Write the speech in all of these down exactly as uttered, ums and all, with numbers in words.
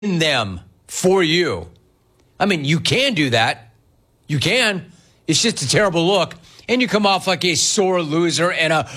them for you. I mean, you can do that. You can. It's just a terrible look. And you come off like a sore loser and a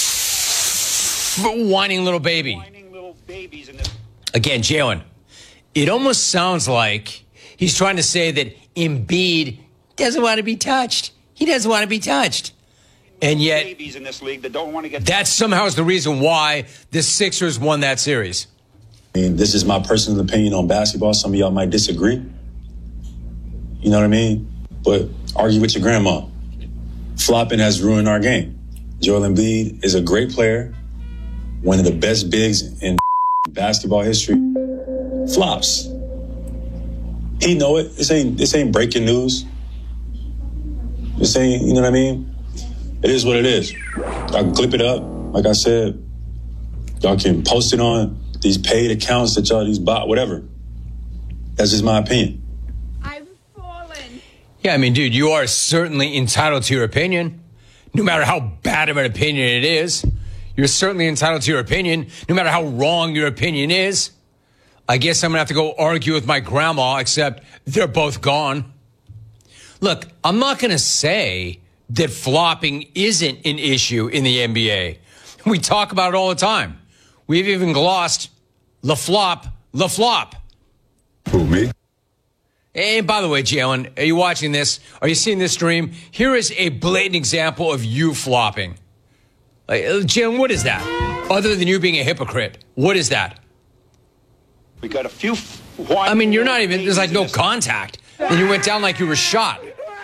whining little baby. Again, Jalen, it almost sounds like he's trying to say that Embiid doesn't want to be touched. He doesn't want to be touched. And yet, babies in this league that don't want to get that somehow is the reason why the Sixers won that series. I mean, this is my personal opinion on basketball. Some of y'all might disagree. You know what I mean? But argue with your grandma. Flopping has ruined our game. Joel Embiid is a great player, one of the best bigs in basketball history. Flops. He know it. This ain't this ain't breaking news. This ain't, you know what I mean? It is what it is. Y'all can clip it up. Like I said, y'all can post it on these paid accounts that y'all, these bot, whatever. That's just my opinion. I've fallen. Yeah, I mean, dude, you are certainly entitled to your opinion. No matter how bad of an opinion it is, you're certainly entitled to your opinion, no matter how wrong your opinion is. I guess I'm going to have to go argue with my grandma, except they're both gone. Look, I'm not going to say that flopping isn't an issue in the N B A. We talk about it all the time. We've even glossed the flop, the flop. Who, me? And by the way, Jalen, are you watching this? Are you seeing this stream? Here is a blatant example of you flopping. Like, Jalen, what is that? Other than you being a hypocrite, what is that? We got a few. I mean, you're not even, there's like no contact. And you went down like you were shot.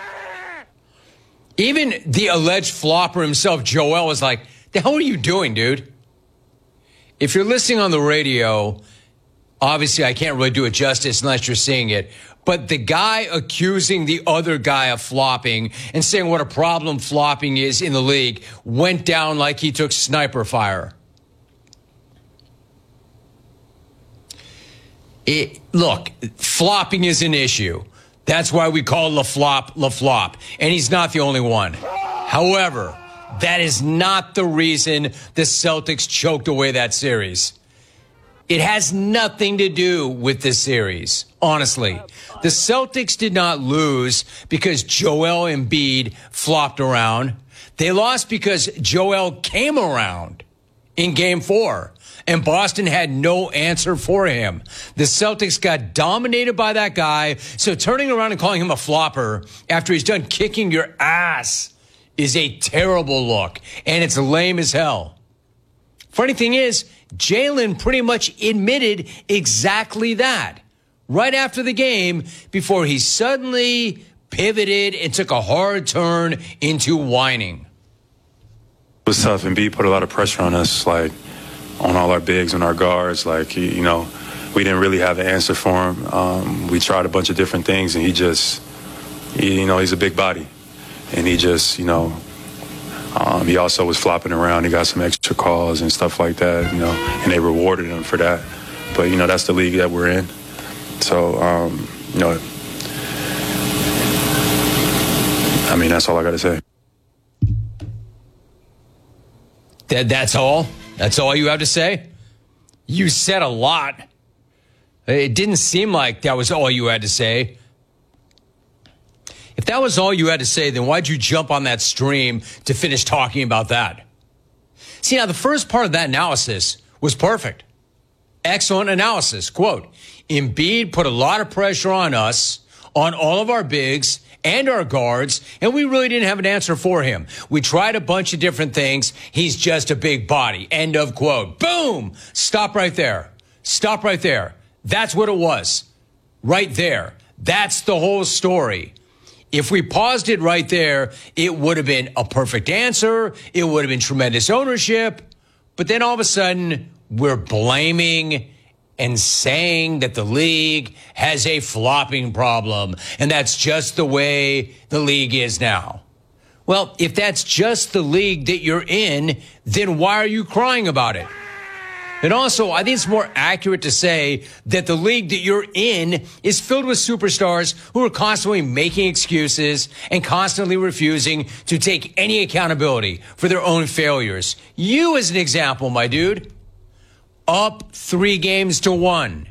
Even the alleged flopper himself, Joel, was like, the hell are you doing, dude? If you're listening on the radio, obviously I can't really do it justice unless you're seeing it. But the guy accusing the other guy of flopping and saying what a problem flopping is in the league went down like he took sniper fire. It, look, flopping is an issue. That's why we call LaFlop LaFlop. And he's not the only one. However, that is not the reason the Celtics choked away that series. It has nothing to do with this series, honestly. The Celtics did not lose because Joel Embiid flopped around. They lost because Joel came around in game four, and Boston had no answer for him. The Celtics got dominated by that guy, so turning around and calling him a flopper after he's done kicking your ass is a terrible look, and it's lame as hell. Funny thing is, Jalen pretty much admitted exactly that right after the game before he suddenly pivoted and took a hard turn into whining. It was tough, and B put a lot of pressure on us, like on all our bigs and our guards. Like, you know, we didn't really have an answer for him. Um, we tried a bunch of different things, and he just, he, you know, he's a big body. And he just, you know, um, he also was flopping around. He got some extra calls and stuff like that, you know, and they rewarded him for that. But, you know, that's the league that we're in. So, um, you know, I mean, that's all I got to say. That, that's all? That's all you have to say? You said a lot. It didn't seem like that was all you had to say. If that was all you had to say, then why'd you jump on that stream to finish talking about that? See, now the first part of that analysis was perfect. Excellent analysis. Quote, Embiid put a lot of pressure on us, on all of our bigs and our guards, and we really didn't have an answer for him. We tried a bunch of different things. He's just a big body. End of quote. Boom! Stop right there. Stop right there. That's what it was. Right there. That's the whole story. If we paused it right there, it would have been a perfect answer. It would have been tremendous ownership. But then all of a sudden, we're blaming and saying that the league has a flopping problem. And that's just the way the league is now. Well, if that's just the league that you're in, then why are you crying about it? And also, I think it's more accurate to say that the league that you're in is filled with superstars who are constantly making excuses and constantly refusing to take any accountability for their own failures. You, as an example, my dude, up three games to one.